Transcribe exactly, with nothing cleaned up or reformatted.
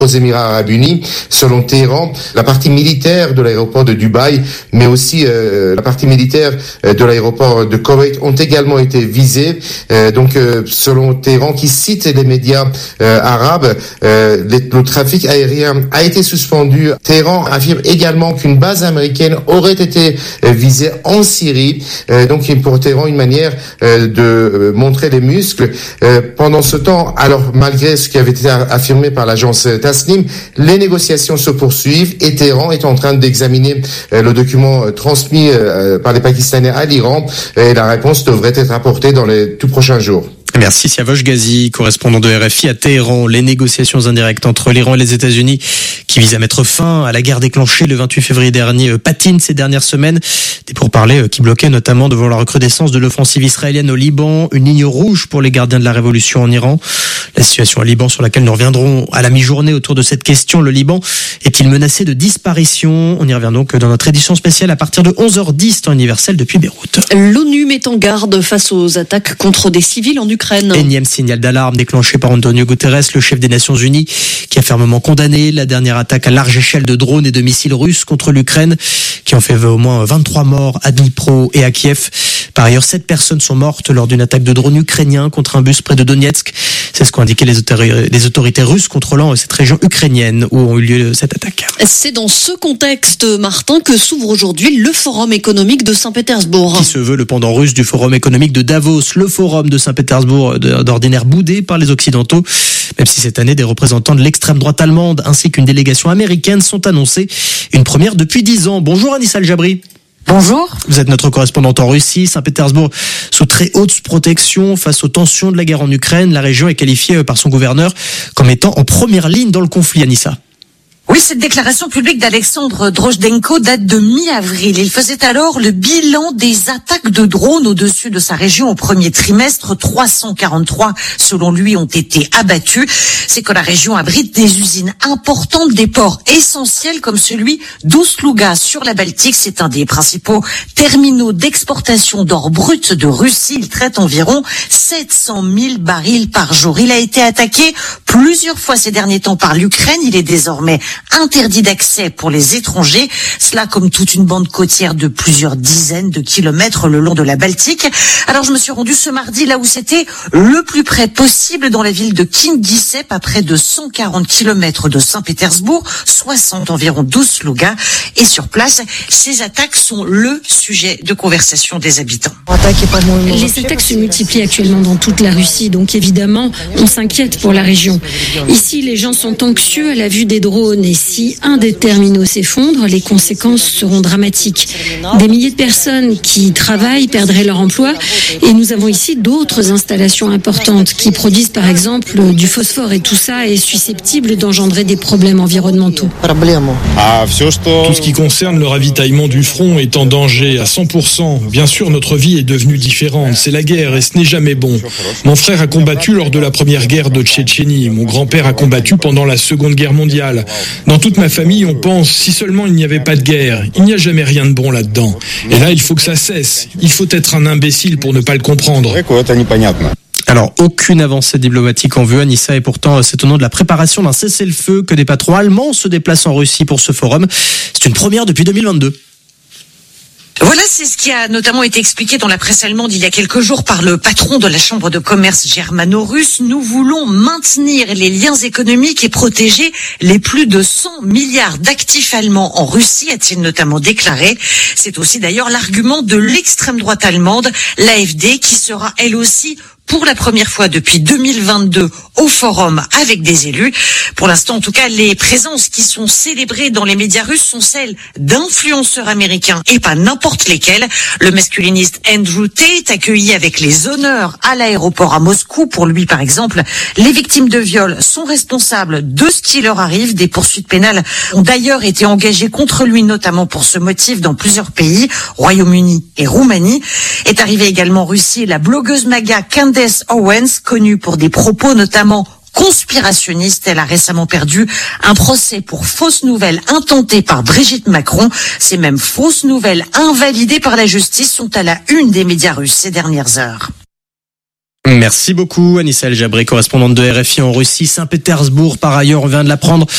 aux Émirats Arabes Unis. Selon Téhéran, la partie militaire de l'aéroport de Dubaï, mais aussi euh, la partie militaire euh, de l'aéroport de Koweït ont également été visées. Euh, donc, euh, selon Téhéran, qui cite les médias euh, arabes, euh, les, le trafic aérien a été suspendu. Téhéran affirme également qu'une base américaine aurait été euh, visée en Syrie. Euh, donc, pour Téhéran, une manière euh, de euh, montrer les muscles. Euh, pendant ce temps, alors malgré ce qui avait été affirmé par l'agence Tasnim, les négociations se poursuivent et Téhéran est en train d'examiner euh, le document euh, transmis euh, par les Pakistanais à l'Iran et la réponse devrait être apportée dans les tout prochains jours. Merci Siavash Ghazi, correspondant de R F I à Téhéran. Les négociations indirectes entre l'Iran et les États-Unis qui visent à mettre fin à la guerre déclenchée le vingt-huit février dernier patinent ces dernières semaines. Des pourparlers qui bloquaient notamment devant la recrudescence de l'offensive israélienne au Liban, une ligne rouge pour les gardiens de la révolution en Iran. La situation au Liban sur laquelle nous reviendrons à la mi-journée autour de cette question. Le Liban est-il menacé de disparition? On y revient donc dans notre édition spéciale à partir de onze heures dix, temps universel depuis Beyrouth. L'ONU met en garde face aux attaques contre des civils en Ukraine. Énième signal d'alarme déclenché par Antonio Guterres, le chef des Nations Unies, qui a fermement condamné la dernière attaque à large échelle de drones et de missiles russes contre l'Ukraine, qui ont fait au moins vingt-trois morts à Dnipro et à Kiev. Par ailleurs, sept personnes sont mortes lors d'une attaque de drones ukrainiens contre un bus près de Donetsk. C'est ce qu'ont indiqué les autorités, les autorités russes contrôlant cette région ukrainienne où ont eu lieu cette attaque. C'est dans ce contexte, Martin, que s'ouvre aujourd'hui le Forum économique de Saint-Pétersbourg. Qui se veut le pendant russe du Forum économique de Davos. Le Forum de Saint-Pétersbourg, d'ordinaire boudé par les Occidentaux, même si cette année des représentants de l'extrême droite allemande ainsi qu'une délégation américaine sont annoncés. Une première depuis dix ans. Bonjour Anissa El-Jabri. Bonjour. Vous êtes notre correspondante en Russie. Saint-Pétersbourg sous très haute protection face aux tensions de la guerre en Ukraine. La région est qualifiée par son gouverneur comme étant en première ligne dans le conflit, Anissa. Oui, cette déclaration publique d'Alexandre Drozhdenko date de mi-avril. Il faisait alors le bilan des attaques de drones au-dessus de sa région au premier trimestre. trois cent quarante-trois, selon lui, ont été abattus. C'est que la région abrite des usines importantes, des ports essentiels comme celui d'Oust-Louga sur la Baltique. C'est un des principaux terminaux d'exportation d'or brut de Russie. Il traite environ sept cent mille barils par jour. Il a été attaqué plusieurs fois ces derniers temps par l'Ukraine. Il est désormais interdit d'accès pour les étrangers, cela comme toute une bande côtière de plusieurs dizaines de kilomètres le long de la Baltique. Alors je me suis rendue ce mardi là où c'était le plus près possible dans la ville de Kingisepp, à près de cent quarante kilomètres de Saint-Pétersbourg, soixante environ d'Oust-Louga. Et sur place, ces attaques sont le sujet de conversation des habitants. Les attaques se multiplient actuellement dans toute la Russie, donc évidemment, on s'inquiète pour la région. Ici, les gens sont anxieux à la vue des drones. Et si un des terminaux s'effondre, les conséquences seront dramatiques. Des milliers de personnes qui travaillent perdraient leur emploi et nous avons ici d'autres installations importantes qui produisent par exemple du phosphore et tout ça est susceptible d'engendrer des problèmes environnementaux. Tout ce qui concerne le ravitaillement du front est en danger à cent pour cent. Bien sûr, notre vie est devenue différente. C'est la guerre et ce n'est jamais bon. Mon frère a combattu lors de la première guerre de Tchétchénie. Mon grand-père a combattu pendant la Seconde Guerre mondiale. Dans toute ma famille, on pense, si seulement il n'y avait pas de guerre, il n'y a jamais rien de bon là-dedans. Et là, il faut que ça cesse. Il faut être un imbécile pour ne pas le comprendre. Alors, aucune avancée diplomatique en vue, Anissa, et pourtant, c'est au nom de la préparation d'un cessez-le-feu que des patrons allemands se déplacent en Russie pour ce forum. C'est une première depuis deux mille vingt-deux. Voilà, c'est ce qui a notamment été expliqué dans la presse allemande il y a quelques jours par le patron de la Chambre de commerce germano-russe. Nous voulons maintenir les liens économiques et protéger les plus de cent milliards d'actifs allemands en Russie, a-t-il notamment déclaré. C'est aussi d'ailleurs l'argument de l'extrême droite allemande, l'A F D, qui sera elle aussi pour la première fois depuis deux mille vingt-deux au forum avec des élus. Pour l'instant, en tout cas, les présences qui sont célébrées dans les médias russes sont celles d'influenceurs américains et pas n'importe lesquels. Le masculiniste Andrew Tate, accueilli avec les honneurs à l'aéroport à Moscou. Pour lui, par exemple, les victimes de viol sont responsables de ce qui leur arrive. Des poursuites pénales ont d'ailleurs été engagées contre lui, notamment pour ce motif dans plusieurs pays, Royaume-Uni et Roumanie. Est arrivée également en Russie la blogueuse MAGA Candace Owens, connue pour des propos notamment conspirationniste. Elle a récemment perdu un procès pour fausses nouvelles intentées par Brigitte Macron. Ces mêmes fausses nouvelles invalidées par la justice sont à la une des médias russes ces dernières heures. Merci beaucoup Anissa El-Jabri, correspondante de R F I en Russie, Saint-Pétersbourg. Par ailleurs, on vient de l'apprendre,